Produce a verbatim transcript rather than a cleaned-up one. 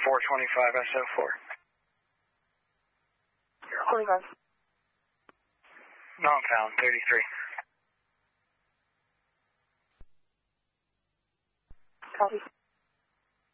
four twenty-five S O four. twenty-five. Non-found, thirty-three. Copy.